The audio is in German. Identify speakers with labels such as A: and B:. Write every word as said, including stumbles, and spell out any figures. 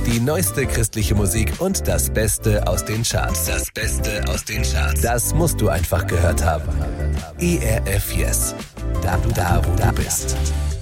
A: Die neueste christliche Musik und das Beste aus den Charts. Das Beste aus den Charts. Das musst du einfach gehört haben. E R F Yes. Da, da wo du bist.